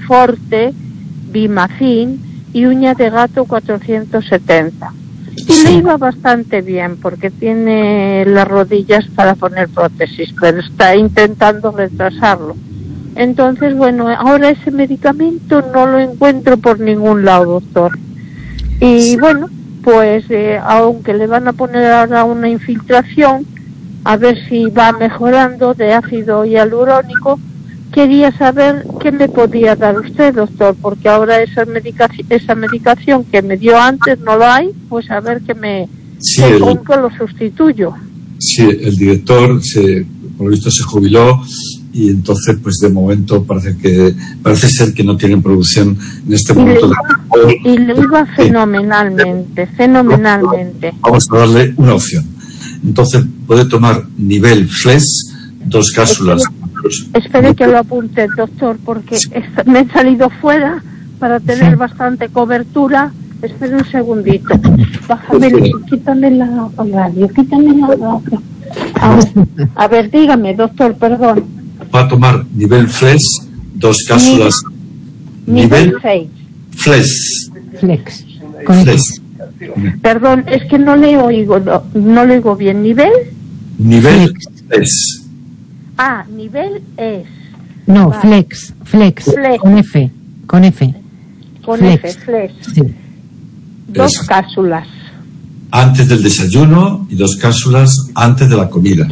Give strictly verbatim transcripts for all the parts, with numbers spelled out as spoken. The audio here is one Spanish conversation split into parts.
Forte, Vimacin y uña de gato cuatrocientos setenta. Y Sí. le iba bastante bien porque tiene las rodillas para poner prótesis, pero está intentando retrasarlo. Entonces, bueno, ahora ese medicamento no lo encuentro por ningún lado, doctor. Y bueno, pues eh, aunque le van a poner ahora una infiltración, a ver si va mejorando de ácido hialurónico, quería saber qué me podía dar usted, doctor, porque ahora esa medicación, esa medicación que me dio antes no la hay, pues a ver qué me, Sí, qué- el- con qué lo sustituyo. Sí, el director se, por lo visto se jubiló y entonces pues de momento parece que parece ser que no tienen producción en este Y le, momento. iba, y le iba fenomenalmente, fenomenalmente. Vamos a darle una opción. Entonces puede tomar nivel Flex, dos cápsulas. Espere que lo apunte, doctor, porque es- me he salido fuera para tener bastante cobertura. Espere un segundito. Bájame, quítame la radio, quítame la radio. A ver, a ver, dígame, doctor, perdón. Va a tomar nivel Flex, dos cápsulas. Nivel seis. Flex. Flex. Con Flex. X. Perdón, es que no le oigo, no, no le oigo bien. ¿Nivel? Nivel Flex. Ah, nivel es. No, Vale. Flex. Flex. Flex. Con F. Con F. Con Flex. F, flex. Sí. Dos Eso. cápsulas. Antes del desayuno y dos cápsulas antes de la comida.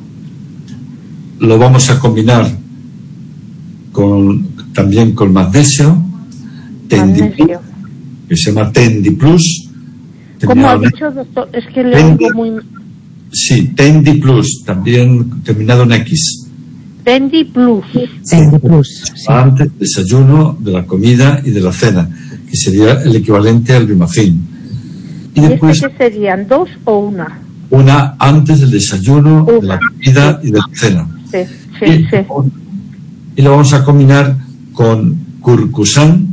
Lo vamos a combinar con también con magnesio, Tendi, Magnesio. que se llama Tendi Plus. ¿Cómo ha terminado en- dicho, doctor? Es que le Tendi. oigo muy... Sí, Tendi Plus, también terminado en X. Tendi Plus. Tendi Plus. Sí. Antes del desayuno, de la comida y de la cena, que sería el equivalente al Vimacin. Y ¿Y después este qué serían? ¿Dos o una? una antes del desayuno, de la Una. comida y de la cena. Sí, sí, y, sí. y lo vamos a combinar con curcusan,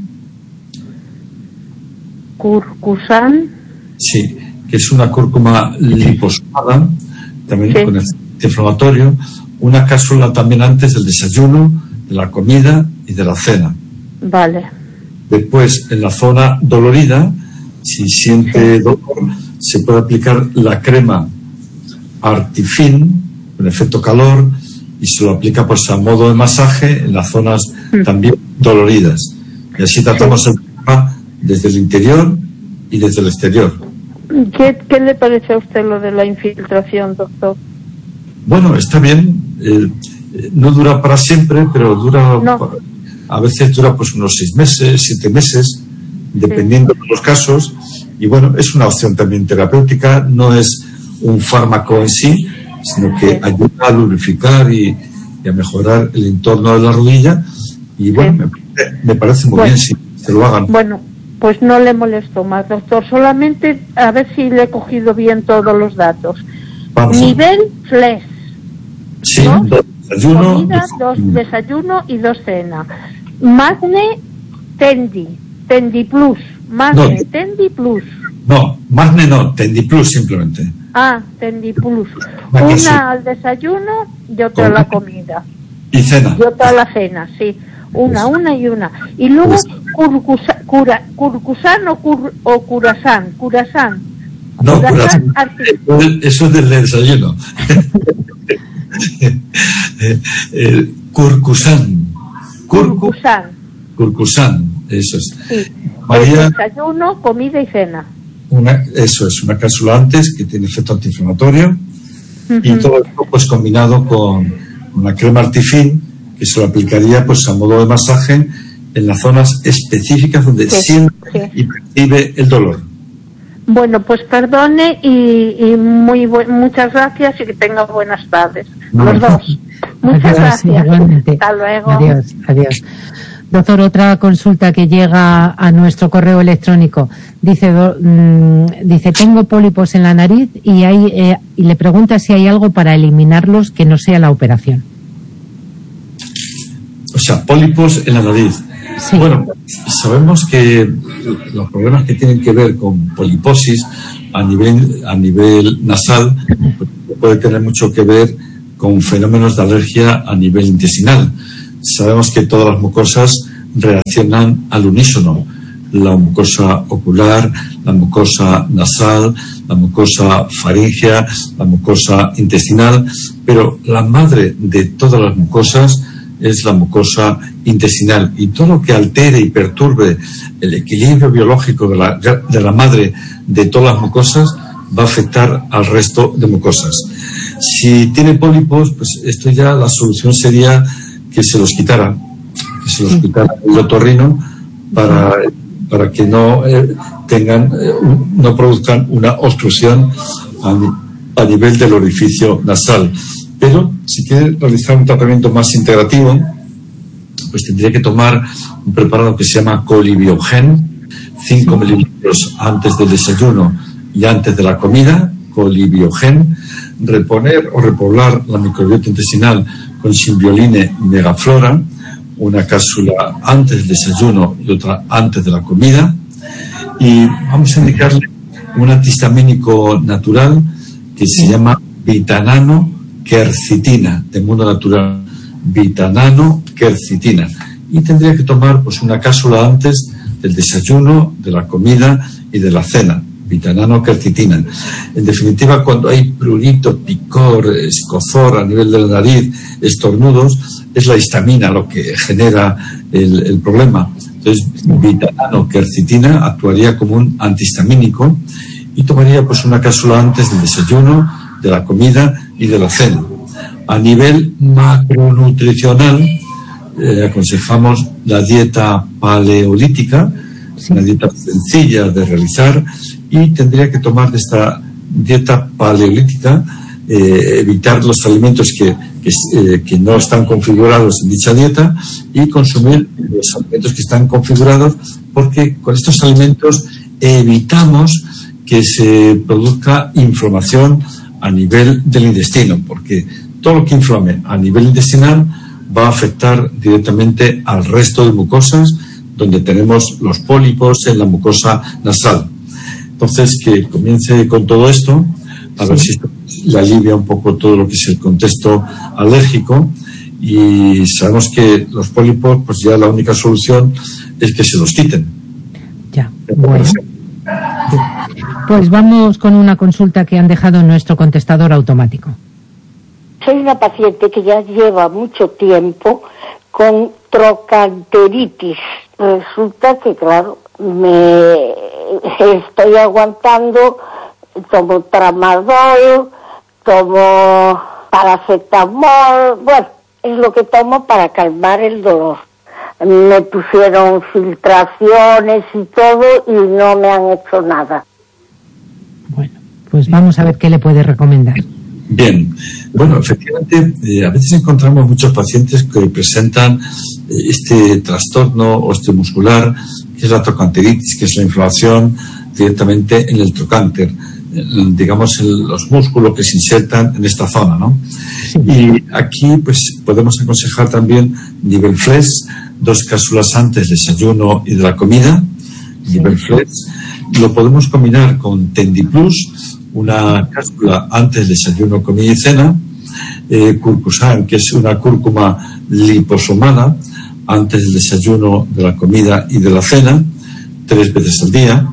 Curcusan. sí, que es una cúrcuma liposomada, también Sí. con efecto inflamatorio, una cápsula también antes del desayuno, de la comida y de la cena. Vale. Después, en la zona dolorida, si siente dolor, se puede aplicar la crema Artifin, con efecto calor, y se lo aplica pues a modo de masaje en las zonas también doloridas. Y así tratamos el problema desde el interior y desde el exterior. ¿Qué, ¿Qué le parece a usted lo de la infiltración, doctor? Bueno, está bien, eh, eh, no dura para siempre, pero dura, No. pa- a veces dura pues unos seis meses, siete meses, dependiendo de los casos. Y bueno, es una opción también terapéutica, no es un fármaco en sí, sino que Sí. ayuda a lubrificar y, y a mejorar el entorno de la rodilla. Y bueno, Sí. me, parece- me parece muy Bueno. bien si se lo hagan. Bueno, pues no le molesto más, doctor. Solamente a ver si le he cogido bien todos los datos. Vamos a- Nivel Flex. sí, ¿no? dos desayuno, Comida, dos- dos desayuno y dos cena. Magne Tendi. Tendi Plus. Magne No. Tendi Plus. no, Magne no, Tendi Plus simplemente. Ah, Tendi Plus. Magne sí. Una al desayuno y otra a la comida. Y cena. Y otra a la cena, sí. Una, Pues- una y una. Y luego pues- curcusa, cura, curcusan o, cur, o curasán. Curasán. No, Curasán curasán. arti- Eso es del desayuno. Eh, eh, Curcusan. Curcu, Curcusán. curcusan, eso es. Sí. María, El desayuno, comida y cena. una, eso es, una cápsula antes que tiene efecto antiinflamatorio. Y Ujú. todo esto pues combinado con una crema Artifin que se lo aplicaría pues a modo de masaje en las zonas específicas donde Sí, siente sí. y percibe el dolor. Bueno, pues perdone y, y muy bu- muchas gracias y que tenga buenas tardes. No. Los dos. Muchas Adiós, gracias. igualmente. Hasta luego. Adiós, adiós. Doctor, otra consulta que llega a nuestro correo electrónico. Dice, do- mm, dice tengo pólipos en la nariz y, hay, eh, y le pregunta si hay algo para eliminarlos que no sea la operación. O sea, pólipos en la nariz. Sí. Bueno, sabemos que los problemas que tienen que ver con poliposis a nivel, a nivel nasal pues, puede tener mucho que ver con fenómenos de alergia a nivel intestinal. Sabemos que todas las mucosas reaccionan al unísono. La mucosa ocular, la mucosa nasal, la mucosa faríngea, la mucosa intestinal, pero la madre de todas las mucosas es la mucosa intestinal, y todo lo que altere y perturbe el equilibrio biológico de la, de la madre de todas las mucosas va a afectar al resto de mucosas. Si tiene pólipos, pues esto ya la solución sería que se los quitara, que se los quitara el otorrino para, para que no eh, tengan, eh, no produzcan una obstrucción a, a nivel del orificio nasal. Pero si quiere realizar un tratamiento más integrativo, pues tendría que tomar un preparado que se llama Colibiogen, cinco mililitros antes del desayuno y antes de la comida, Colibiogen, reponer o repoblar la microbiota intestinal con Symbioline Megaflora, una cápsula antes del desayuno y otra antes de la comida, y vamos a indicarle un antihistamínico natural que se llama Vitanano Quercitina, de mundo natural, Vitanano Quercitina, y tendría que tomar pues una cápsula antes del desayuno, de la comida y de la cena, Vitanano Quercitina. En definitiva, cuando hay prurito, picor, escozor a nivel de la nariz, estornudos, es la histamina lo que genera el, el problema. Entonces, Vitanano Quercitina actuaría como un antihistamínico y tomaría pues una cápsula antes del desayuno, de la comida y de la cena. A nivel macronutricional, eh, aconsejamos la dieta paleolítica, sí. Una dieta sencilla de realizar, y tendría que tomar de esta dieta paleolítica, eh, evitar los alimentos que, que, eh, que no están configurados en dicha dieta y consumir los alimentos que están configurados, porque con estos alimentos evitamos que se produzca inflamación a nivel del intestino, porque todo lo que inflame a nivel intestinal va a afectar directamente al resto de mucosas, donde tenemos los pólipos en la mucosa nasal. Entonces, que comience con todo esto, a sí. ver si esto le alivia un poco todo lo que es el contexto alérgico, y sabemos que los pólipos, pues ya la única solución es que se los quiten. Ya, bueno. Pues vamos con una consulta que han dejado en nuestro contestador automático. Soy una paciente que ya lleva mucho tiempo con trocanteritis. Resulta que, claro, me estoy aguantando, tomo tramadol, tomo paracetamol, bueno, es lo que tomo para calmar el dolor. Me pusieron filtraciones y todo y no me han hecho nada. Bueno, pues vamos a ver qué le puede recomendar. Bien, bueno, efectivamente, eh, a veces encontramos muchos pacientes que presentan eh, este trastorno osteomuscular, que es la trocanteritis, que es la inflamación directamente en el trocánter, eh, digamos, el, los músculos que se insertan en esta zona, ¿no? Sí. Y aquí, pues, podemos aconsejar también Nivelflex, dos cápsulas antes del desayuno y de la comida, sí. Nivelflex. Lo podemos combinar con Tendiplus, una cápsula antes del desayuno, comida y cena, eh, Curcusan, que es una cúrcuma liposomada, antes del desayuno, de la comida y de la cena, tres veces al día,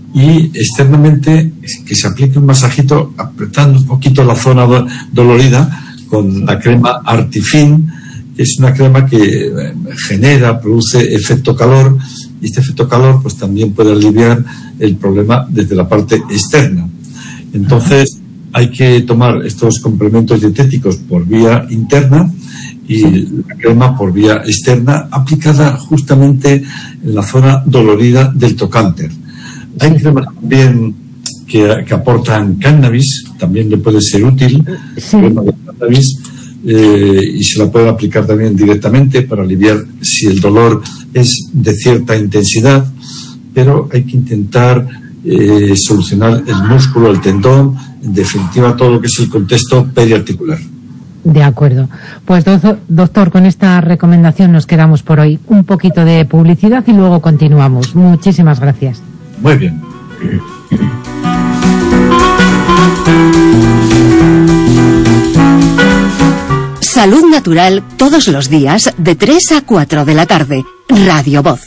y externamente que se aplique un masajito apretando un poquito la zona do- dolorida con la crema Artifin, que es una crema que eh, genera, produce efecto calor, y este efecto calor pues también puede aliviar el problema desde la parte externa. Entonces hay que tomar estos complementos dietéticos por vía interna y la crema por vía externa, aplicada justamente en la zona dolorida del trocánter. Hay cremas también que, que aportan cannabis, también le puede ser útil, sí. Crema de cannabis, eh, y se la puede aplicar también directamente para aliviar si el dolor es de cierta intensidad, pero hay que intentar eh, solucionar el músculo, el tendón, en definitiva todo lo que es el contexto periarticular. De acuerdo. Pues doctor, con esta recomendación nos quedamos por hoy. Un poquito de publicidad y luego continuamos. Muchísimas gracias. Muy bien. Salud Natural todos los días de tres a cuatro de la tarde Radio Voz.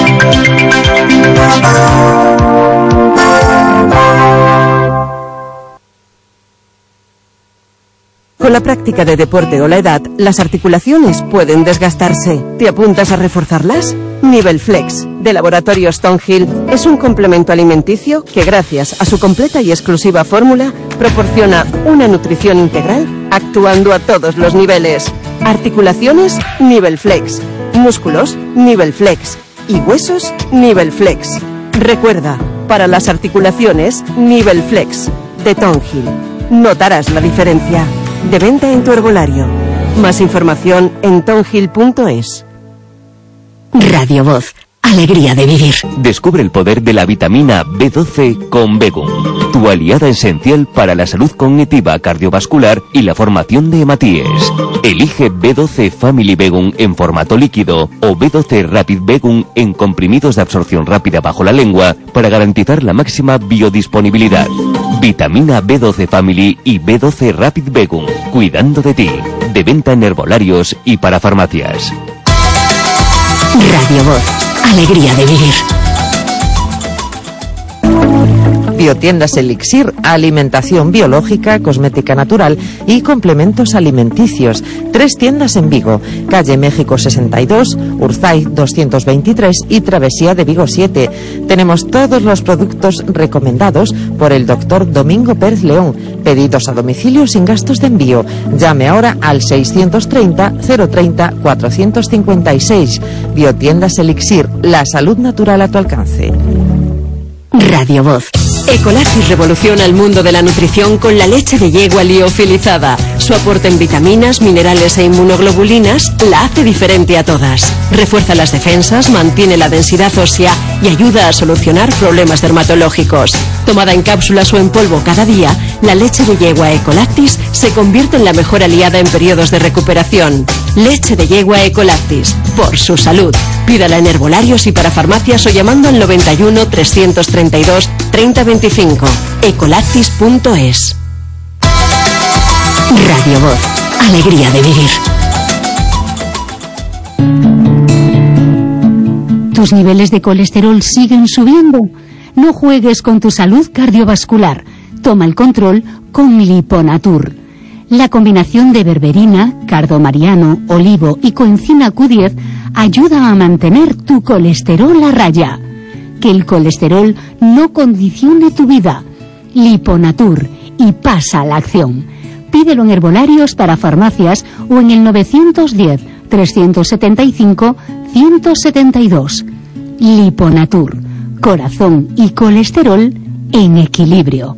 Con la práctica de deporte o la edad, las articulaciones pueden desgastarse. ¿Te apuntas a reforzarlas? Nivel Flex, de Laboratorios Tonhill, es un complemento alimenticio que, gracias a su completa y exclusiva fórmula, proporciona una nutrición integral, actuando a todos los niveles. Articulaciones, Nivel Flex. Músculos, Nivel Flex. Y huesos, Nivel Flex. Recuerda, para las articulaciones, Nivel Flex, de Tonhill. Notarás la diferencia. De venta en tu herbolario. Más información en tonhill punto es. Radio Voz. Alegría de vivir. Descubre el poder de la vitamina B doce con Begum, tu aliada esencial para la salud cognitiva, cardiovascular y la formación de hematíes. Elige B doce Family Begum en formato líquido o B doce Rapid Begum en comprimidos de absorción rápida bajo la lengua para garantizar la máxima biodisponibilidad. Vitamina B doce Family y B doce Rapid Begum, cuidando de ti. De venta en herbolarios y para farmacias. Radio Voz. Alegría de vivir. Biotiendas Elixir, alimentación biológica, cosmética natural y complementos alimenticios. Tres tiendas en Vigo, calle México sesenta y dos, Urzay doscientos veintitrés y Travesía de Vigo siete. Tenemos todos los productos recomendados por el doctor Domingo Pérez León. Pedidos a domicilio sin gastos de envío. Llame ahora al seiscientos treinta, cero treinta, cuatrocientos cincuenta y seis. Biotiendas Elixir, la salud natural a tu alcance. Radio Voz. Ecolactis revoluciona el mundo de la nutrición con la leche de yegua liofilizada. Su aporte en vitaminas, minerales e inmunoglobulinas la hace diferente a todas. Refuerza las defensas, mantiene la densidad ósea y ayuda a solucionar problemas dermatológicos. Tomada en cápsulas o en polvo cada día, la leche de yegua Ecolactis se convierte en la mejor aliada en periodos de recuperación. Leche de yegua Ecolactis, por su salud. Pídala en herbolarios y para farmacias o llamando al noventa y uno, trescientos treinta y dos, treinta veinticinco. ecolactis punto es. Radio Voz. Alegría de vivir. ¿Tus niveles de colesterol siguen subiendo? No juegues con tu salud cardiovascular. Toma el control con Liponatur. La combinación de berberina, cardomariano, olivo y coenzima Q diez ayuda a mantener tu colesterol a raya. Que el colesterol no condicione tu vida. Liponatur, y pasa a la acción. Pídelo en herbolarios para farmacias o en el novecientos diez, trescientos setenta y cinco, ciento setenta y dos. Liponatur, corazón y colesterol en equilibrio.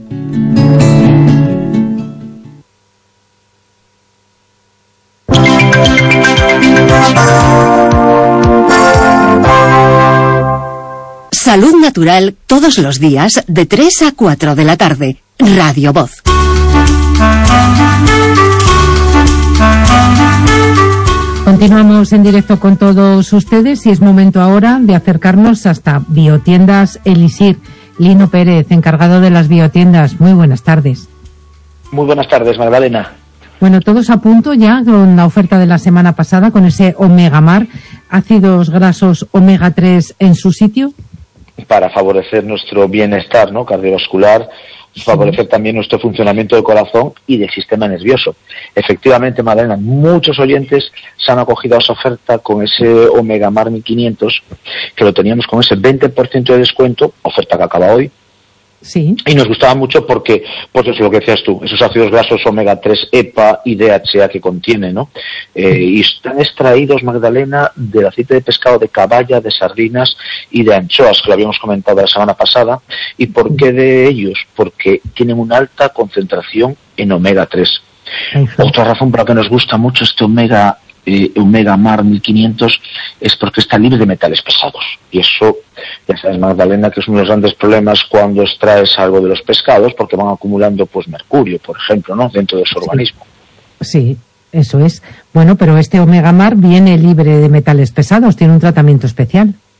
Salud natural todos los días de tres a cuatro de la tarde. Radio Voz. Continuamos en directo con todos ustedes y es momento ahora de acercarnos hasta Biotiendas Elixir. Lino Pérez, encargado de las biotiendas. Muy buenas tardes. Muy buenas tardes, Magdalena. Bueno, todos a punto ya con la oferta de la semana pasada, con ese Omega Mar, ácidos grasos omega tres en su sitio. Para favorecer nuestro bienestar, ¿no?, cardiovascular, favorecer también nuestro funcionamiento del corazón y del sistema nervioso. Efectivamente, Magdalena, muchos oyentes se han acogido a esa oferta con ese Omega Mar mil quinientos, que lo teníamos con ese veinte por ciento de descuento, oferta que acaba hoy. Sí. Y nos gustaba mucho porque, pues eso es lo que decías tú, esos ácidos grasos omega tres, E P A y D H A que contiene, ¿no? Eh, y están extraídos, Magdalena, del aceite de pescado de caballa, de sardinas y de anchoas, que lo habíamos comentado la semana pasada. ¿Y por qué de ellos? Porque tienen una alta concentración en omega tres. Uh-huh. Otra razón por la que nos gusta mucho este omega Eh, Omega Mar mil quinientos es porque está libre de metales pesados, y eso, ya sabes, Magdalena, que es uno de los grandes problemas cuando extraes algo de los pescados, porque van acumulando pues mercurio, por ejemplo, ¿no?, dentro de su organismo. Sí, eso es. Bueno, pero este Omega Mar viene libre de metales pesados, tiene un tratamiento especial.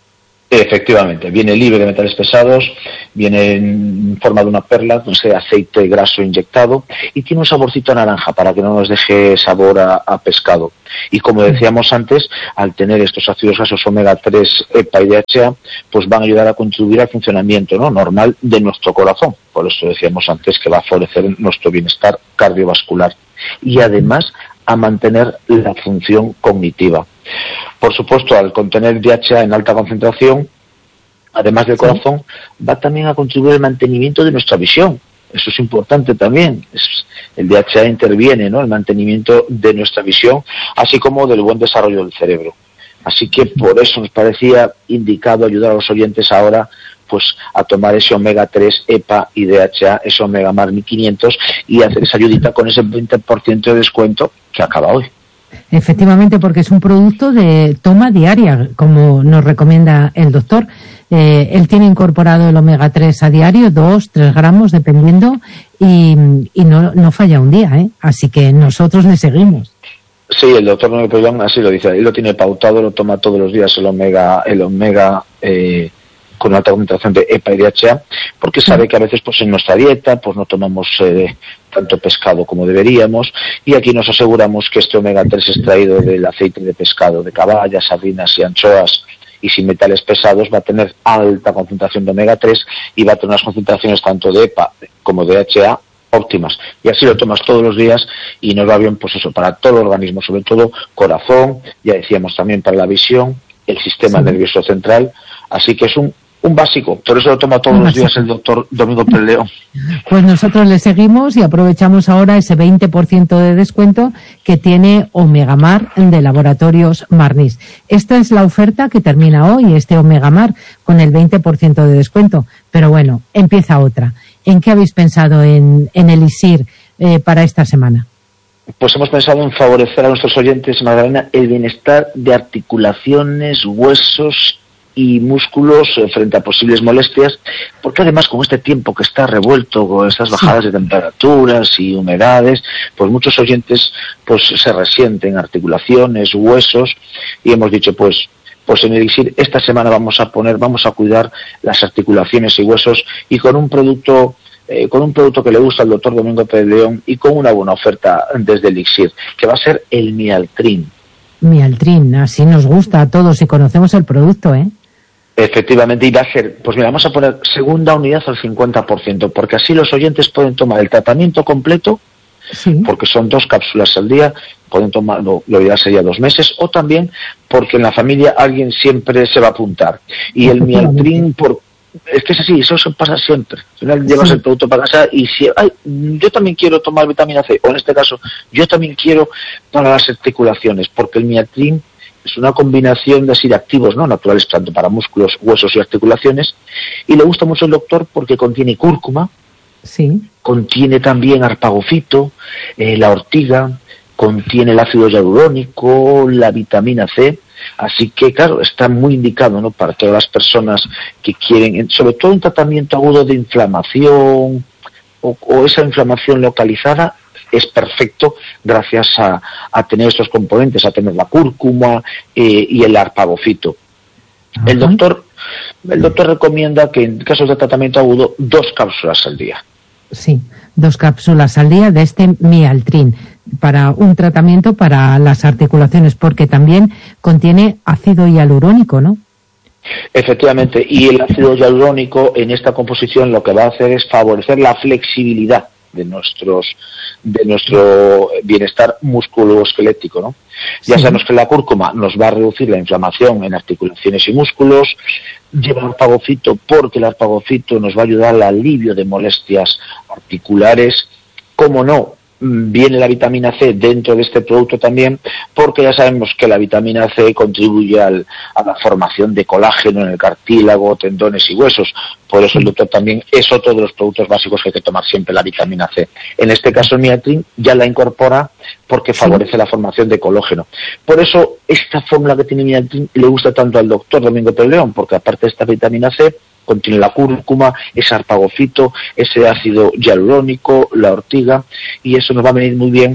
Efectivamente, viene libre de metales pesados, viene en forma de una perla, no sé, aceite graso inyectado, y tiene un saborcito a naranja para que no nos deje sabor a, a pescado. Y como decíamos antes, al tener estos ácidos grasos omega tres, EPA y D H A, pues van a ayudar a contribuir al funcionamiento, ¿no?, normal de nuestro corazón. Por eso decíamos antes que va a favorecer nuestro bienestar cardiovascular y además a mantener la función cognitiva. Por supuesto, al contener D H A en alta concentración, además del corazón, sí, va también a contribuir al mantenimiento de nuestra visión. Eso es importante también. Es, el D H A interviene, ¿no?, en el mantenimiento de nuestra visión, así como del buen desarrollo del cerebro. Así que por eso nos parecía indicado ayudar a los oyentes ahora pues a tomar ese omega tres, EPA y D H A, ese omega más mil quinientos, y hacer esa ayudita con ese veinte por ciento de descuento que acaba hoy. Efectivamente, porque es un producto de toma diaria, como nos recomienda el doctor. Eh, él tiene incorporado el omega tres a diario, dos, tres gramos, dependiendo, y, y no, no falla un día, ¿eh? Así que nosotros le seguimos. Sí, el doctor Noel Pellón así lo dice, él lo tiene pautado, lo toma todos los días el omega, el omega eh, con alta concentración de EPA y D H A, porque sabe que a veces pues en nuestra dieta pues no tomamos eh, tanto pescado como deberíamos, y aquí nos aseguramos que este omega tres extraído del aceite de pescado de caballa, sardinas y anchoas y sin metales pesados va a tener alta concentración de omega tres y va a tener unas concentraciones tanto de EPA como de D H A óptimas, y así lo tomas todos los días y nos va bien, pues eso, para todo el organismo, sobre todo corazón, ya decíamos también para la visión, el sistema sí. nervioso central, así que es un un básico, por eso lo toma todos los días el doctor Domingo Pérez León. Pues nosotros le seguimos y aprovechamos ahora ese veinte por ciento de descuento que tiene Omegamar de Laboratorios Marnis. Esta es la oferta que termina hoy, este Omegamar, con el veinte por ciento de descuento. Pero bueno, empieza otra. ¿En qué habéis pensado en, en Elixir eh, para esta semana? Pues hemos pensado en favorecer a nuestros oyentes, Magdalena, el bienestar de articulaciones, huesos y músculos eh, frente a posibles molestias, porque además con este tiempo que está revuelto, con estas bajadas sí. de temperaturas y humedades, pues muchos oyentes pues se resienten articulaciones, huesos, y hemos dicho pues pues en Elixir esta semana vamos a poner, vamos a cuidar las articulaciones y huesos, y con un producto eh, con un producto que le gusta al doctor Domingo Pérez León y con una buena oferta desde Elixir, que va a ser el Mialtrin. Mialtrin, así nos gusta a todos y conocemos el producto, ¿eh? Efectivamente, y va a ser, pues mira, vamos a poner segunda unidad al cincuenta por ciento, porque así los oyentes pueden tomar el tratamiento completo, sí. porque son dos cápsulas al día, pueden tomarlo, lo ideal sería dos meses, o también porque en la familia alguien siempre se va a apuntar. Y el Mialtrin, por, es que es así, eso se pasa siempre. Al final llevas sí. el producto para casa y si, ay, yo también quiero tomar vitamina C, o en este caso, yo también quiero para las articulaciones, porque el Mialtrin es una combinación de así de activos, ¿no?, naturales tanto para músculos, huesos y articulaciones, y le gusta mucho el doctor porque contiene cúrcuma, sí. contiene también arpagofito, eh, la ortiga, contiene el ácido hialurónico, la vitamina C, así que claro, está muy indicado, ¿no?, para todas las personas que quieren, sobre todo un tratamiento agudo de inflamación o, o esa inflamación localizada. Es perfecto gracias a, a tener estos componentes, a tener la cúrcuma eh, y el arpagofito. Uh-huh. El doctor, el doctor recomienda que en casos de tratamiento agudo, dos cápsulas al día. Sí, dos cápsulas al día de este Mialtrin para un tratamiento para las articulaciones, porque también contiene ácido hialurónico, ¿no? Efectivamente, y el ácido hialurónico en esta composición lo que va a hacer es favorecer la flexibilidad de nuestros de nuestro bienestar musculoesquelético, ¿no? Sí. Ya sabemos que la cúrcuma nos va a reducir la inflamación en articulaciones y músculos, lleva el arpagofito porque el arpagofito nos va a ayudar al alivio de molestias articulares, como no, viene la vitamina C dentro de este producto también, porque ya sabemos que la vitamina C contribuye al, a la formación de colágeno en el cartílago, tendones y huesos. Por eso el doctor también es otro de los productos básicos que hay que tomar siempre, la vitamina C. En este caso el Mialtrin ya la incorpora porque favorece sí. la formación de colágeno. Por eso esta fórmula que tiene Mialtrin le gusta tanto al doctor Domingo Pérez León, porque aparte de esta vitamina C, contiene la cúrcuma, ese arpagofito, ese ácido hialurónico, la ortiga, y eso nos va a venir muy bien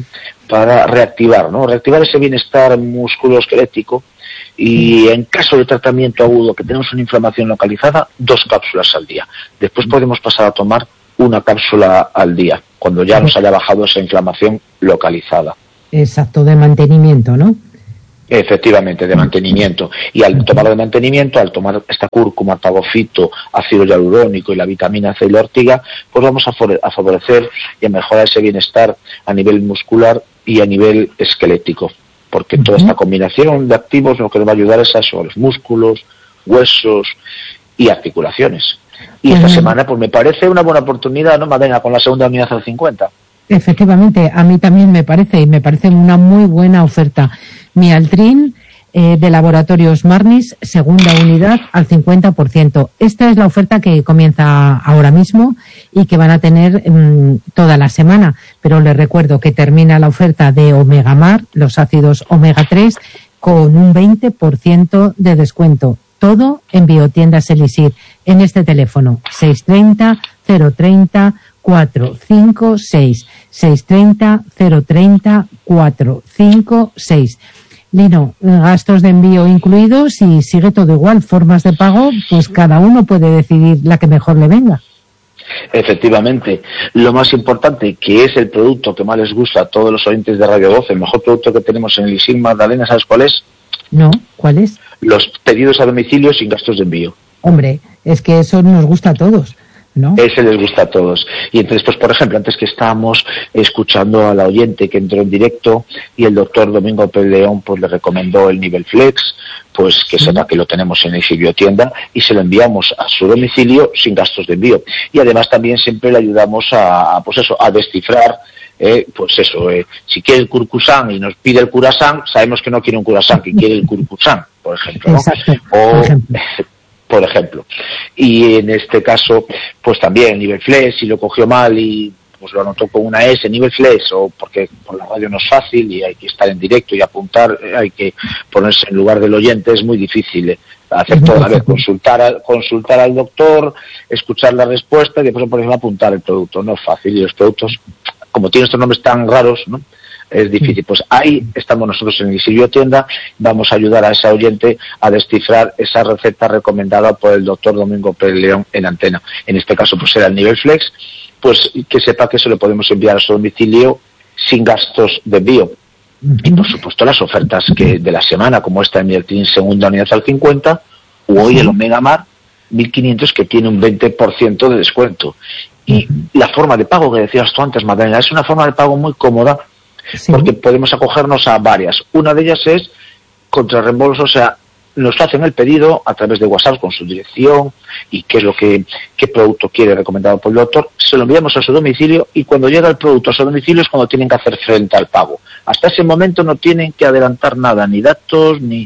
para reactivar, ¿no? Reactivar ese bienestar musculoesquelético y en caso de tratamiento agudo que tenemos una inflamación localizada, dos cápsulas al día. Después podemos pasar a tomar una cápsula al día, cuando ya nos haya bajado esa inflamación localizada. Exacto, de mantenimiento, ¿no? Efectivamente, de mantenimiento. Y al tomar de mantenimiento, al tomar esta cúrcuma, pagofito, ácido hialurónico y la vitamina C y la ortiga, pues vamos a favorecer y a mejorar ese bienestar a nivel muscular y a nivel esquelético. Porque toda esta combinación de activos lo que nos va a ayudar es a eso, a los músculos, huesos y articulaciones. Y esta uh-huh. semana, pues me parece una buena oportunidad, ¿no, Madena, con la segunda unidad al cincuenta? Efectivamente, a mí también me parece, y me parece una muy buena oferta. Mialtrin, eh, de Laboratorios Marnis, segunda unidad al cincuenta por ciento. Esta es la oferta que comienza ahora mismo y que van a tener mmm, toda la semana. Pero les recuerdo que termina la oferta de Omega Mar, los ácidos omega tres, con un veinte por ciento de descuento. Todo en Biotiendas Elixir, en este teléfono, seis tres cero, cero tres cero, cuatro cinco seis, seis tres cero, cero tres cero, cuatro cinco seis. Lino, gastos de envío incluidos y sigue todo igual, formas de pago, pues cada uno puede decidir la que mejor le venga. Efectivamente, lo más importante, que es el producto que más les gusta a todos los oyentes de Radio doce, el mejor producto que tenemos en Elixir, Magdalena, ¿sabes cuál es? No, ¿cuál es? Los pedidos a domicilio sin gastos de envío. Hombre, es que eso nos gusta a todos, ¿no? Ese les gusta a todos. Y entonces, pues por ejemplo, antes que estábamos escuchando a la oyente que entró en directo y el doctor Domingo Pérez León pues le recomendó el nivel Flex, pues que sí. sepa que lo tenemos en Elixir Biotienda y se lo enviamos a su domicilio sin gastos de envío. Y además también siempre le ayudamos a, a pues eso, a descifrar Eh, pues eso, eh, si quiere el curcusán y nos pide el curasán, sabemos que no quiere un curasán, que quiere el curcusán, por ejemplo, ¿no? Exacto, o, por ejemplo. por ejemplo. Y en este caso, pues también nivel flex, si lo cogió mal y pues lo anotó con una S, nivel flex, o porque por la radio no es fácil y hay que estar en directo y apuntar, hay que ponerse en lugar del oyente, es muy difícil, eh. hacer todo a la vez, consultar al, consultar al doctor, escuchar la respuesta y después, por ejemplo, apuntar el producto. No es fácil y los productos, como tienen estos nombres tan raros, ¿no? Es difícil. Pues ahí estamos nosotros en Elixir Biotienda, vamos a ayudar a esa oyente a descifrar esa receta recomendada por el doctor Domingo Pérez León en antena. En este caso, pues era el nivel Flex, pues que sepa que se lo podemos enviar a su domicilio sin gastos de envío. Y por supuesto las ofertas que de la semana, como esta en Mialtrin segunda unidad al cincuenta, o hoy el Omega Mar mil quinientos, que tiene un veinte por ciento de descuento. Y la forma de pago que decías tú antes, Magdalena, es una forma de pago muy cómoda, sí. porque podemos acogernos a varias. Una de ellas es contra reembolso, o sea, nos hacen el pedido a través de WhatsApp con su dirección y qué es lo que qué producto quiere recomendado por el doctor, se lo enviamos a su domicilio y cuando llega el producto a su domicilio es cuando tienen que hacer frente al pago. Hasta ese momento no tienen que adelantar nada, ni datos, ni,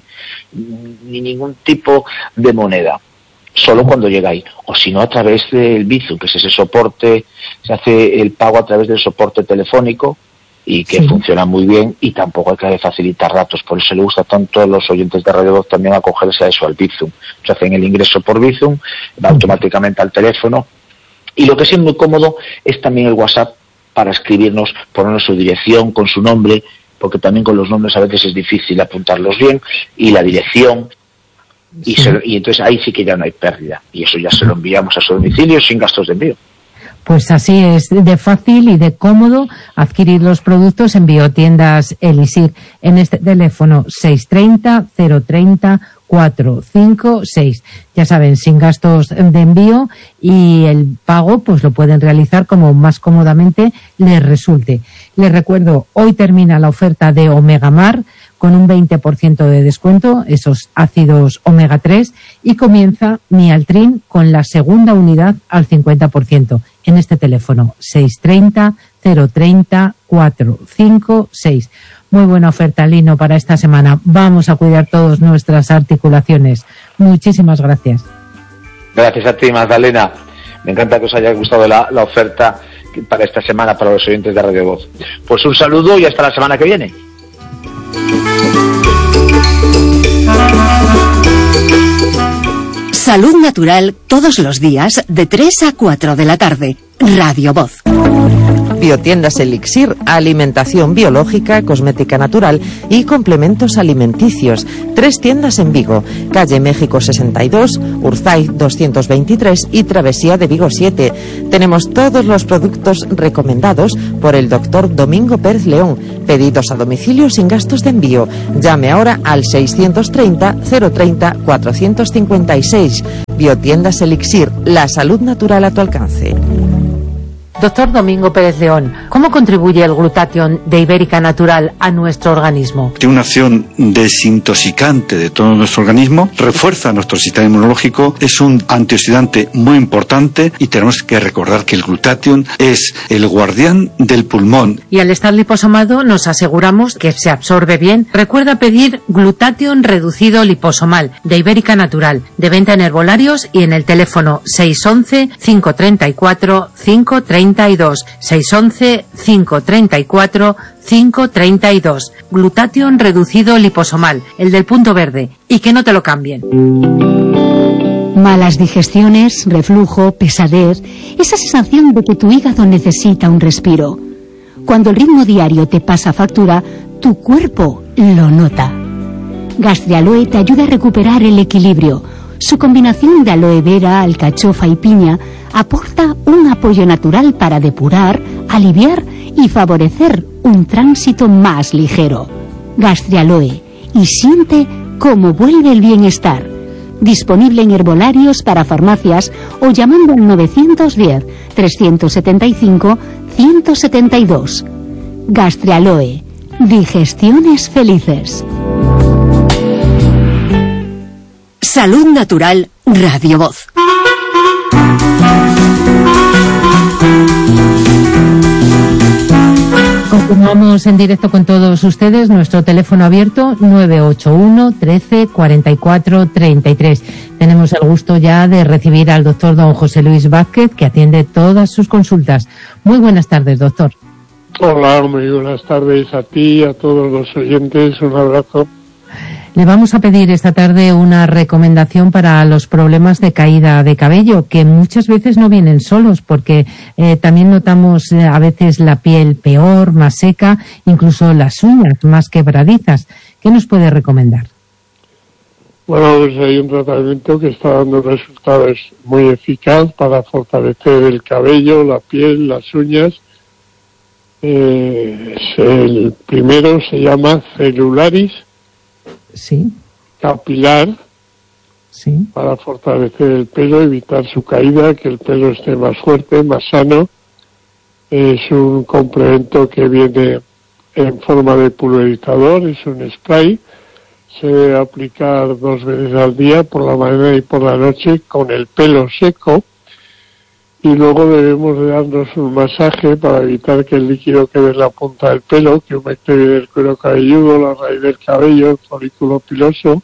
ni ningún tipo de moneda. Solo cuando llega ahí, o si no a través del Bizum, que es ese soporte, se hace el pago a través del soporte telefónico y que sí. funciona muy bien y tampoco hay que facilitar datos, por eso le gusta tanto a los oyentes de Radio dos también acogerse a eso, al Bizum. Se hacen el ingreso por Bizum, va automáticamente al teléfono y lo que sí es muy cómodo es también el WhatsApp para escribirnos, ponernos su dirección con su nombre, porque también con los nombres a veces es difícil apuntarlos bien, y la dirección. Y, sí. se, y entonces ahí sí que ya no hay pérdida y eso ya se lo enviamos a su domicilio sin gastos de envío. Pues así es de fácil y de cómodo adquirir los productos en Biotiendas Elixir en este teléfono seis tres cero, cero tres cero, cuatro cinco seis. Ya saben, sin gastos de envío y el pago pues lo pueden realizar como más cómodamente les resulte. Les recuerdo, hoy termina la oferta de Omega Mar con un veinte por ciento de descuento, esos ácidos omega tres, y comienza Mialtrin con la segunda unidad al cincuenta por ciento en este teléfono seis tres cero, cero tres cero, cuatro cinco seis. Muy buena oferta, Lino, para esta semana. Vamos a cuidar todas nuestras articulaciones. Muchísimas gracias. Gracias a ti, Magdalena. Me encanta que os haya gustado la, la oferta para esta semana para los oyentes de Radio Voz. Pues un saludo y hasta la semana que viene. Salud Natural todos los días de tres a cuatro de la tarde. Radio Voz. Biotiendas Elixir, alimentación biológica, cosmética natural y complementos alimenticios. Tres tiendas en Vigo, calle México sesenta y dos, Urzaiz doscientos veintitrés y Travesía de Vigo siete. Tenemos todos los productos recomendados por el doctor Domingo Pérez León. Pedidos a domicilio sin gastos de envío. Llame ahora al seiscientos treinta, cero treinta, cuatrocientos cincuenta y seis. Biotiendas Elixir, la salud natural a tu alcance. Doctor Domingo Pérez León, ¿cómo contribuye el glutatión de Ibérica Natural a nuestro organismo? Tiene una acción desintoxicante de todo nuestro organismo, refuerza nuestro sistema inmunológico, es un antioxidante muy importante y tenemos que recordar que el glutatión es el guardián del pulmón. Y al estar liposomado nos aseguramos que se absorbe bien. Recuerda pedir glutatión reducido liposomal de Ibérica Natural, de venta en herbolarios y en el teléfono seis once, cinco treinta y cuatro, cinco treinta y dos, seis once, cinco treinta y cuatro, cinco treinta y dos. Glutatión reducido liposomal, el del punto verde, y que no te lo cambien. Malas digestiones, reflujo, pesadez, esa sensación de que tu hígado necesita un respiro. Cuando el ritmo diario te pasa factura, tu cuerpo lo nota. Gastrialoe te ayuda a recuperar el equilibrio. Su combinación de aloe vera, alcachofa y piña aporta un apoyo natural para depurar, aliviar y favorecer un tránsito más ligero. Gastrialoe, y siente cómo vuelve el bienestar. Disponible en herbolarios para farmacias o llamando al novecientos diez, trescientos setenta y cinco, ciento setenta y dos. Gastrialoe, digestiones felices. Salud Natural, Radio Voz. Continuamos en directo con todos ustedes. Nuestro teléfono abierto nueve ocho uno, trece, cuarenta y cuatro, treinta y tres. Tenemos el gusto ya de recibir al doctor don José Luis Vázquez, que atiende todas sus consultas. Muy buenas tardes, doctor. Hola, muy buenas tardes a ti, a todos los oyentes. Un abrazo. Le vamos a pedir esta tarde una recomendación para los problemas de caída de cabello, que muchas veces no vienen solos, porque eh, también notamos eh, a veces la piel peor, más seca, incluso las uñas más quebradizas. ¿Qué nos puede recomendar? Bueno, pues hay un tratamiento que está dando resultados muy eficaz para fortalecer el cabello, la piel, las uñas. Eh, el primero se llama Celularis. Sí. Capilar. Sí. Para fortalecer el pelo, evitar su caída, que el pelo esté más fuerte, más sano. Es un complemento que viene en forma de pulverizador, es un spray. Se debe aplicar dos veces al día, por la mañana y por la noche, con el pelo seco. Y luego debemos de darnos un masaje para evitar que el líquido quede en la punta del pelo, que humecte bien el cuero cabelludo, la raíz del cabello, el folículo piloso.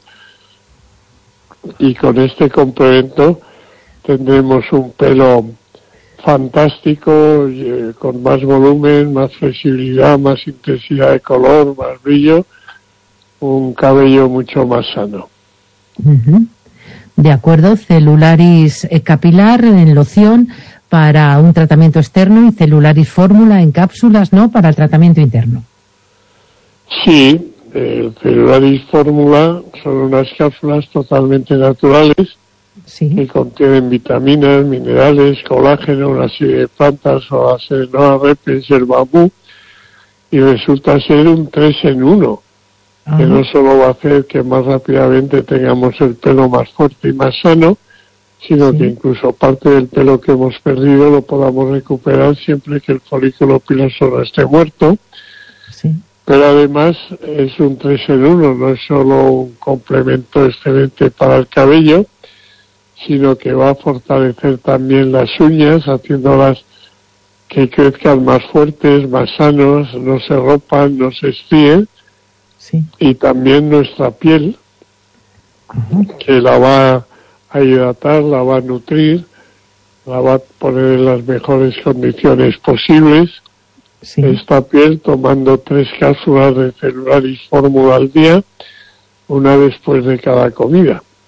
Y con este complemento tendremos un pelo fantástico, eh, con más volumen, más flexibilidad, más intensidad de color, más brillo, un cabello mucho más sano. Uh-huh. De acuerdo, Celularis capilar en loción para un tratamiento externo y Celularis fórmula en cápsulas, ¿no?, para el tratamiento interno. Sí, el Celularis fórmula son unas cápsulas totalmente naturales, sí, que contienen vitaminas, minerales, colágeno, una serie de plantas o la repes, el bambú, y resulta ser un tres en uno. Ajá. Que no solo va a hacer que más rápidamente tengamos el pelo más fuerte y más sano, sino sí, que incluso parte del pelo que hemos perdido lo podamos recuperar siempre que el folículo piloso no esté muerto. Sí. Pero además es un tres en uno, no es solo un complemento excelente para el cabello, sino que va a fortalecer también las uñas, haciéndolas que crezcan más fuertes, más sanos, no se rompan, no se estríen. Sí. Y también nuestra piel, uh-huh, que la va a hidratar, la va a nutrir, la va a poner en las mejores condiciones posibles. Sí. Esta piel tomando tres cápsulas de Celularis fórmula al día, una después de cada comida.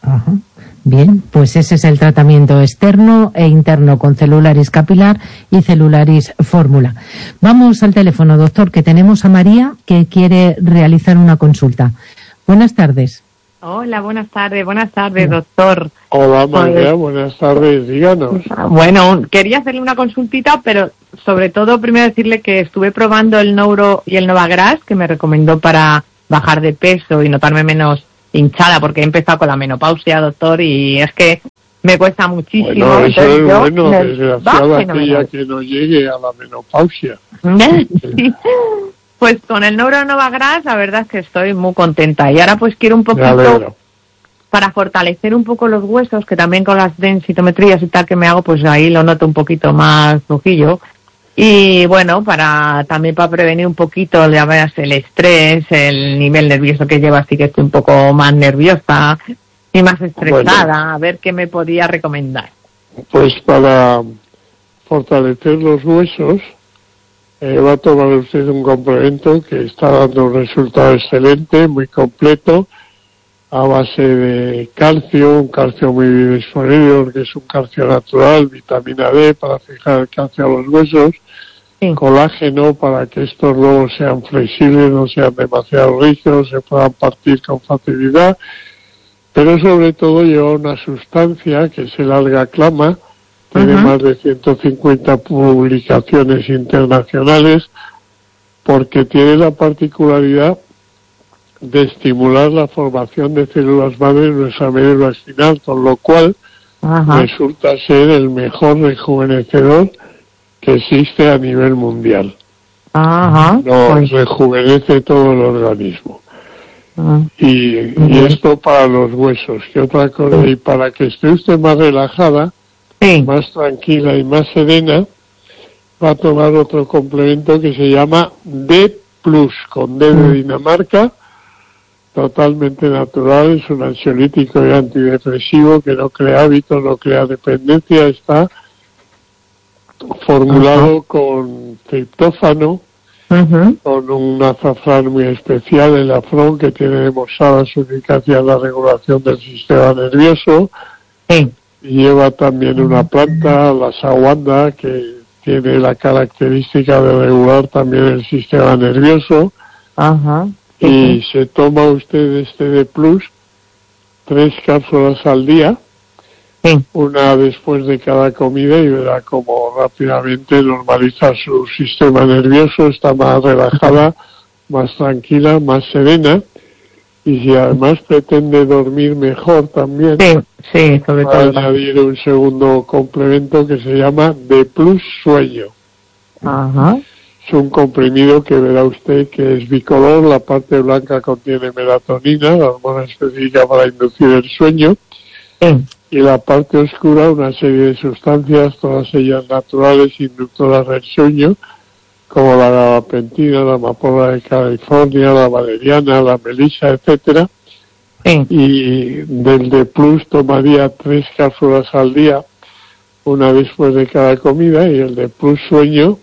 Ajá. Bien, pues ese es el tratamiento externo e interno con celularis capilar y celularis fórmula. Vamos al teléfono, doctor, que tenemos a María que quiere realizar una consulta. Buenas tardes. Hola, buenas tardes, buenas tardes, doctor. Hola, María, buenas tardes, díganos. Bueno, quería hacerle una consultita, pero sobre todo primero decirle que estuve probando el Neuro y el Novagras, que me recomendó para bajar de peso y notarme menos hinchada, porque he empezado con la menopausia, doctor, y es que me cuesta muchísimo. Bueno, eso es yo bueno, me desgraciada bajo aquella fenomenal. que no llegue a la menopausia. Sí. Pues con el Neuro Novagras, la verdad es que estoy muy contenta. Y ahora pues quiero un Me poquito, alegro. para fortalecer un poco los huesos, que también con las densitometrías y tal que me hago, pues ahí lo noto un poquito más flojillo. Y bueno, para también para prevenir un poquito, ya veas, el estrés, el nivel nervioso que llevo, así que estoy un poco más nerviosa y más estresada. Bueno. A ver qué me podía recomendar. Pues para fortalecer los huesos, eh, va a tomar usted un complemento que está dando un resultado excelente, muy completo, a base de calcio, un calcio muy disponible, que es un calcio natural, vitamina D para fijar el calcio a los huesos, sí. Colágeno para que estos luego sean flexibles, no sean demasiado rígidos, se puedan partir con facilidad, pero sobre todo lleva una sustancia que es el alga clama, tiene uh-huh. más de ciento cincuenta publicaciones internacionales, porque tiene la particularidad de estimular la formación de células madre en nuestra médula espinal, con lo cual Ajá. resulta ser el mejor rejuvenecedor que existe a nivel mundial. Ajá. Nos pues. rejuvenece todo el organismo. Ajá. Y, y esto para los huesos. ¿Qué otra cosa? Y para que esté usted más relajada, sí. más tranquila y más serena, va a tomar otro complemento que se llama D plus, con D de Dinamarca, totalmente natural, es un ansiolítico y antidepresivo que no crea hábitos, no crea dependencia, está formulado uh-huh. con triptófano, uh-huh. con un azafrán muy especial, el afrón, que tiene demostrada su eficacia en la regulación del sistema nervioso, sí. y lleva también una planta, la sawanda, que tiene la característica de regular también el sistema nervioso, uh-huh. y se toma usted este D plus, tres cápsulas al día, sí. una después de cada comida, y verá cómo rápidamente normaliza su sistema nervioso, está más relajada, más tranquila, más serena, y si además pretende dormir mejor también, sí, sí, sobre va a todo. añadir un segundo complemento que se llama D plus sueño. Ajá. Es un comprimido que verá usted que es bicolor, la parte blanca contiene melatonina, la hormona específica para inducir el sueño, sí. y la parte oscura una serie de sustancias, todas ellas naturales, inductoras del sueño, como la gabapentina, la amapola de California, la valeriana, la melisa, etcétera. Sí. Y del D plus tomaría tres cápsulas al día, una después de cada comida, y el D plus sueño,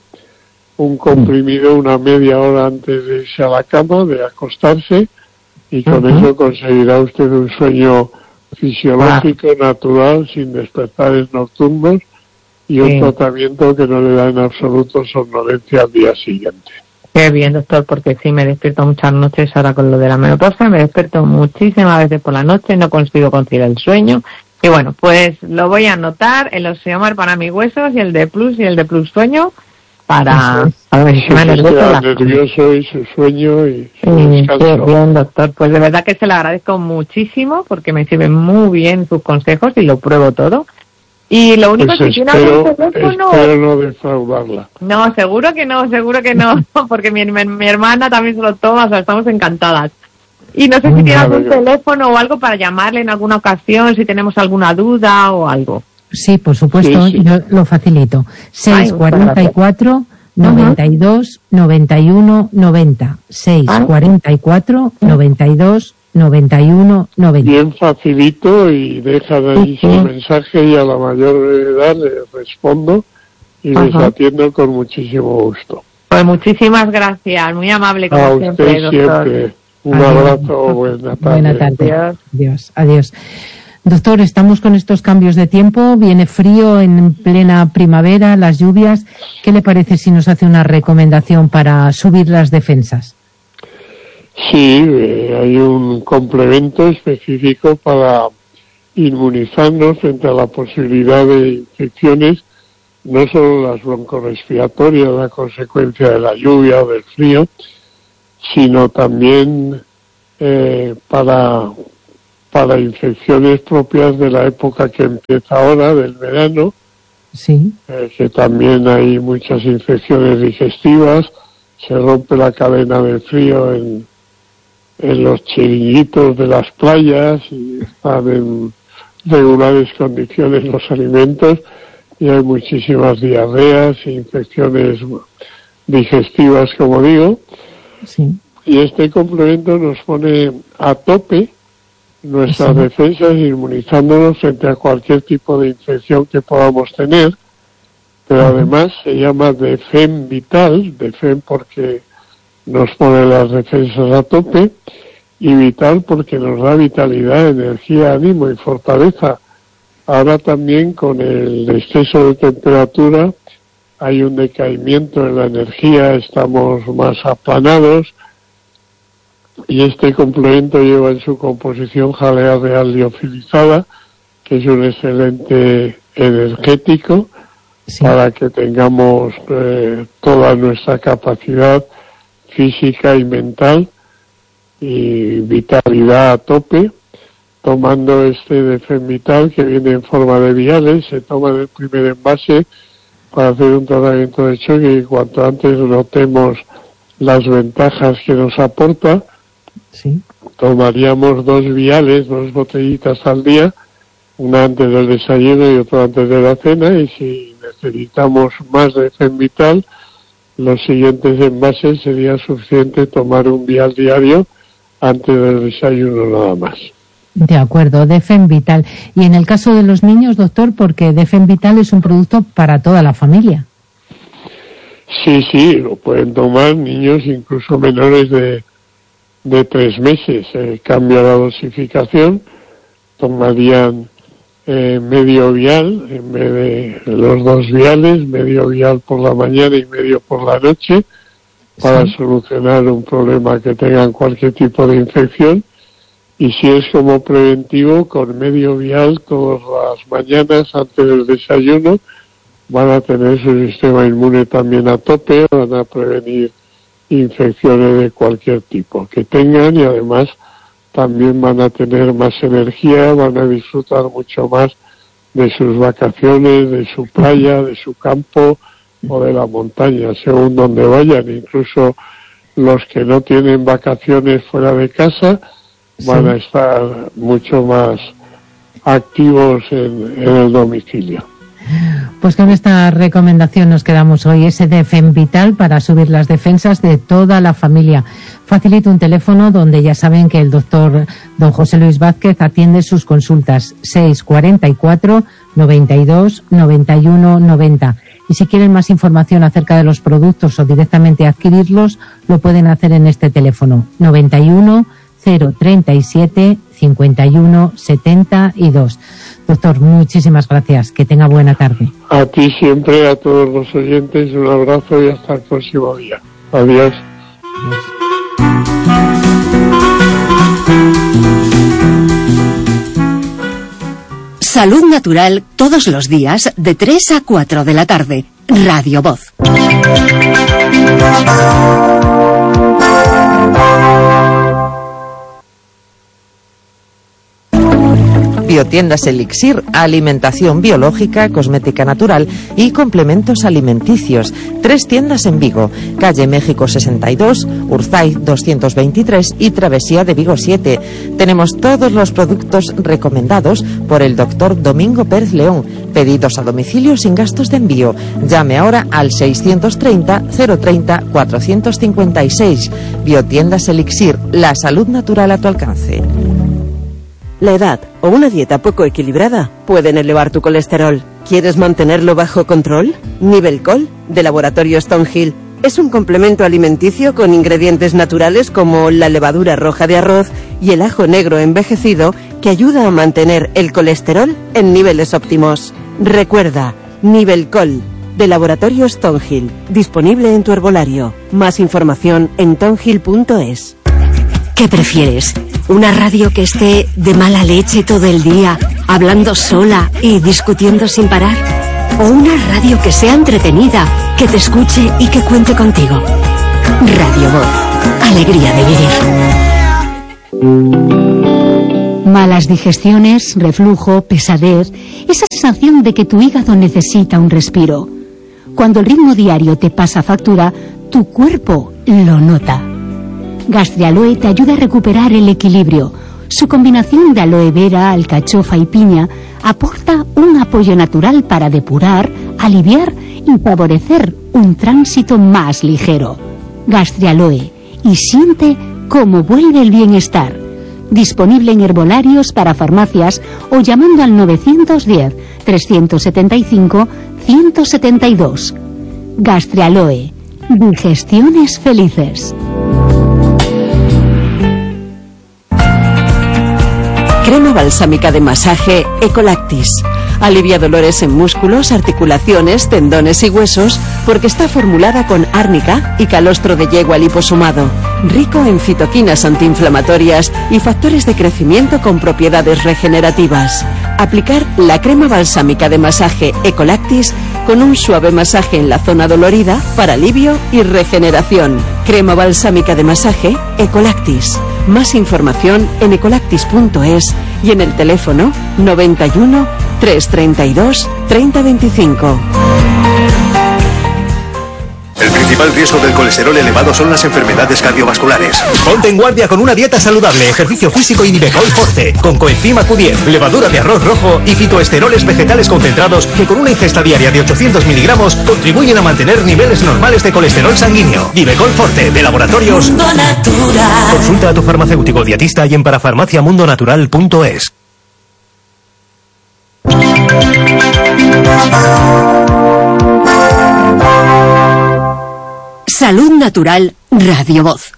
un comprimido una media hora antes de irse a la cama, de acostarse, y con uh-huh. eso conseguirá usted un sueño fisiológico, ah. natural, sin despertares nocturnos, y un sí. tratamiento que no le da en absoluto somnolencia al día siguiente. Qué bien, doctor, porque sí, me despierto muchas noches ahora con lo de la menopausia, me despierto muchísimas veces por la noche, no consigo conciliar el sueño, y bueno, pues lo voy a anotar, el Osteomar para mis huesos, y el D plus y el D plus sueño, para a ver si me nervioso, nervioso y su sueño y su sí, descanso. Bien, doctor, pues de verdad que se lo agradezco muchísimo porque me sirven muy bien sus consejos y lo pruebo todo. Y lo único pues es que espero, tiene algún teléfono. Espero no defraudarla. No, seguro que no, seguro que no, porque mi, mi, mi hermana también se lo toma, o sea, estamos encantadas. Y no sé si tiene algún teléfono o algo para llamarle en alguna ocasión, si tenemos alguna duda o algo. Sí, por supuesto, sí, sí. yo lo facilito. seis cuarenta y cuatro, noventa y dos, noventa y uno, noventa. seis cuarenta y cuatro, noventa y dos, noventa y uno, noventa. Bien facilito y dejan ahí uh-huh. su mensaje y a la mayor edad le respondo y uh-huh. les atiendo con muchísimo gusto. Pues muchísimas gracias, muy amable como a siempre, usted doctor. Siempre. Un adiós. Abrazo, buena tarde. Buena tarde. Adiós. Adiós. Adiós. Doctor, estamos con estos cambios de tiempo, viene frío en plena primavera, las lluvias. ¿Qué le parece si nos hace una recomendación para subir las defensas? Sí, eh, hay un complemento específico para inmunizarnos frente a la posibilidad de infecciones, no solo las broncorespiratorias, la consecuencia de la lluvia o del frío, sino también eh, para, para infecciones propias de la época que empieza ahora, del verano, sí. eh, que también hay muchas infecciones digestivas, se rompe la cadena del frío en, en los chiringuitos de las playas y están en regulares condiciones los alimentos, y hay muchísimas diarreas e infecciones digestivas, como digo. Sí. Y este complemento nos pone a tope nuestras sí. defensas, inmunizándonos frente a cualquier tipo de infección que podamos tener. Pero uh-huh. además se llama Defem Vital, Defem porque nos pone las defensas a tope, y Vital porque nos da vitalidad, energía, ánimo y fortaleza. Ahora también con el exceso de temperatura hay un decaimiento en la energía, estamos más aplanados, y este complemento lleva en su composición jalea real liofilizada, que es un excelente energético, sí. para que tengamos eh, toda nuestra capacidad física y mental y vitalidad a tope. Tomando este Defem Vital, que viene en forma de viales, se toma en el primer envase para hacer un tratamiento de choque, y cuanto antes notemos las ventajas que nos aporta, sí. tomaríamos dos viales, dos botellitas al día, una antes del desayuno y otra antes de la cena, y si necesitamos más Defem Vital, los siguientes envases sería suficiente tomar un vial diario antes del desayuno nada más. De acuerdo, Defem Vital. Y en el caso de los niños, doctor, porque Defem Vital es un producto para toda la familia. Sí, sí, lo pueden tomar niños incluso menores de, de tres meses. Eh, cambia la dosificación, tomarían eh, medio vial en vez de los dos viales, medio vial por la mañana y medio por la noche, para sí. solucionar un problema que tengan cualquier tipo de infección. Y si es como preventivo, con medio vial todas las mañanas antes del desayuno, van a tener su sistema inmune también a tope, van a prevenir infecciones de cualquier tipo que tengan, y además también van a tener más energía, van a disfrutar mucho más de sus vacaciones, de su playa, de su campo o de la montaña, según donde vayan. Incluso los que no tienen vacaciones fuera de casa van sí. a estar mucho más activos en, en el domicilio. Pues con esta recomendación nos quedamos hoy, ese Defem Vital para subir las defensas de toda la familia. Facilito un teléfono donde ya saben que el doctor don José Luis Vázquez atiende sus consultas, seis cuarenta y cuatro, noventa y dos, noventa y uno, noventa. Y si quieren más información acerca de los productos o directamente adquirirlos, lo pueden hacer en este teléfono, noventa y uno, cero treinta y siete, cincuenta y uno, setenta y dos. Doctor, muchísimas gracias. Que tenga buena tarde. A ti siempre, a todos los oyentes, un abrazo y hasta el próximo día. Adiós. Adiós. Salud Natural todos los días de tres a cuatro de la tarde. Radio Voz. Biotiendas Elixir, alimentación biológica, cosmética natural y complementos alimenticios. Tres tiendas en Vigo, calle México sesenta y dos, Urzaiz doscientos veintitrés y Travesía de Vigo siete. Tenemos todos los productos recomendados por el doctor Domingo Pérez León. Pedidos a domicilio sin gastos de envío. Llame ahora al seiscientos treinta, cero treinta, cuatrocientos cincuenta y seis. Biotiendas Elixir, la salud natural a tu alcance. La edad o una dieta poco equilibrada pueden elevar tu colesterol. ¿Quieres mantenerlo bajo control? Nivelcol, de Laboratorio Stonehill, es un complemento alimenticio con ingredientes naturales como la levadura roja de arroz y el ajo negro envejecido que ayuda a mantener el colesterol en niveles óptimos. Recuerda, Nivelcol, de Laboratorio Stonehill, disponible en tu herbolario. Más información en tonhill punto es. ¿Qué prefieres? ¿Una radio que esté de mala leche todo el día, hablando sola y discutiendo sin parar? ¿O una radio que sea entretenida, que te escuche y que cuente contigo? Radio Voz, alegría de vivir. Malas digestiones, reflujo, pesadez, esa sensación de que tu hígado necesita un respiro. Cuando el ritmo diario te pasa factura, tu cuerpo lo nota. Gastrialoe te ayuda a recuperar el equilibrio. Su combinación de aloe vera, alcachofa y piña aporta un apoyo natural para depurar, aliviar y favorecer un tránsito más ligero. Gastrialoe, y siente cómo vuelve el bienestar. Disponible en herbolarios, para farmacias o llamando al novecientos diez, trescientos setenta y cinco, ciento setenta y dos. Gastrialoe, digestiones felices. Crema balsámica de masaje Ecolactis. Alivia dolores en músculos, articulaciones, tendones y huesos porque está formulada con árnica y calostro de yegua liposomado, rico en citoquinas antiinflamatorias y factores de crecimiento con propiedades regenerativas. Aplicar la crema balsámica de masaje Ecolactis con un suave masaje en la zona dolorida para alivio y regeneración. Crema balsámica de masaje Ecolactis. Más información en ecolactis punto es y en el teléfono noventa y uno, trescientos treinta y dos, treinta veinticinco. El principal riesgo del colesterol elevado son las enfermedades cardiovasculares. Ponte en guardia con una dieta saludable, ejercicio físico y Nivecol Forte, con coenzima Q diez, levadura de arroz rojo y fitoesteroles vegetales concentrados que con una ingesta diaria de ochocientos miligramos contribuyen a mantener niveles normales de colesterol sanguíneo. Nivecol Forte, de Laboratorios Mundo Natural. Consulta a tu farmacéutico dietista y en parafarmaciamundonatural punto es. Salud Natural, Radio Voz.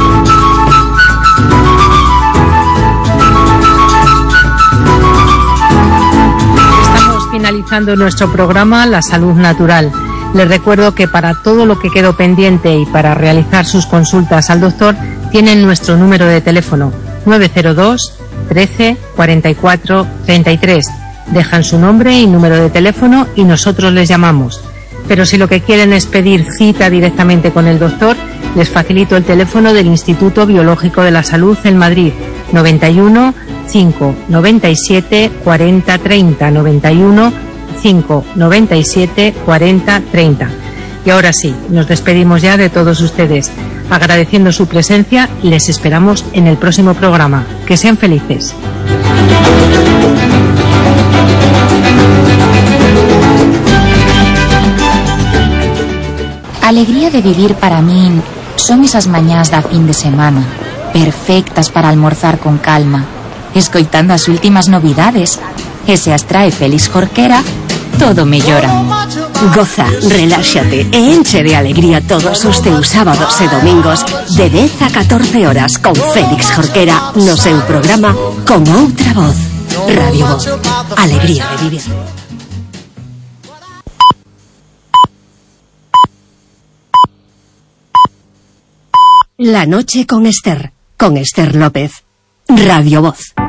Estamos finalizando nuestro programa La Salud Natural. Les recuerdo que para todo lo que quedó pendiente y para realizar sus consultas al doctor, tienen nuestro número de teléfono nueve cero dos, trece, cuarenta y cuatro, treinta y tres. Dejan su nombre y número de teléfono y nosotros les llamamos. Pero si lo que quieren es pedir cita directamente con el doctor, les facilito el teléfono del Instituto Biológico de la Salud en Madrid, noventa y uno, cinco, noventa y siete, cuarenta, treinta, noventa y uno, cinco, noventa y siete, cuarenta, treinta. Y ahora sí, nos despedimos ya de todos ustedes. Agradeciendo su presencia, les esperamos en el próximo programa. Que sean felices. Alegría de vivir para min son esas mañás da fin de semana, perfectas para almorzar con calma, escoitando as últimas novidades, e se as trae Félix Jorquera, todo mellora. Goza, reláxate e enche de alegría todos os teus sábados e domingos de dez a catorce horas con Félix Jorquera no seu programa Con Outra Voz. Radio Voz, alegría de vivir. La noche con Esther, con Esther López. Radio Voz.